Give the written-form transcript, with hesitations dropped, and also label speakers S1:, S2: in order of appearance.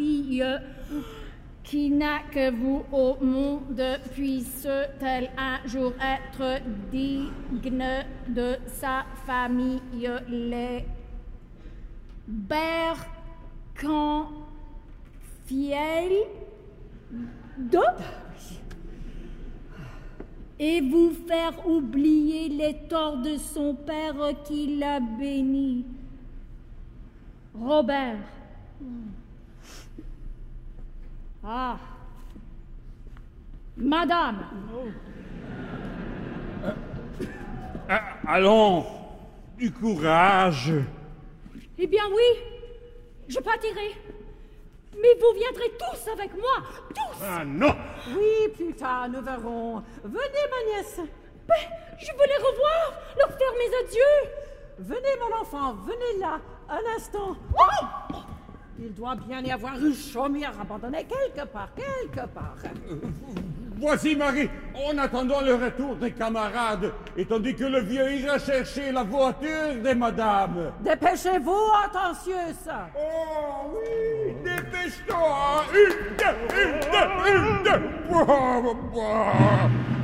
S1: fille qui n'a que vous au monde puisse-t-elle un jour être digne de sa famille. Les Bercanfiel de et vous faire oublier les torts de son père qui l'a béni. Robert. Ah. Madame.
S2: Allons, du courage.
S1: Eh bien oui, je pâtirai. Mais vous viendrez tous avec moi, tous.
S2: Ah non.
S3: Oui, plus tard, nous verrons. Venez, ma nièce.
S1: Mais je veux les revoir, leur faire mes adieux.
S3: Venez, mon enfant, venez là, un instant. Oh! Il doit bien y avoir une chaumière abandonnée quelque part.
S2: Voici Marie, en attendant le retour des camarades, et tandis que le vieux ira chercher la voiture des madames.
S3: Dépêchez-vous, attentionneuse.
S2: Oh oui, dépêche-toi. Une, deux.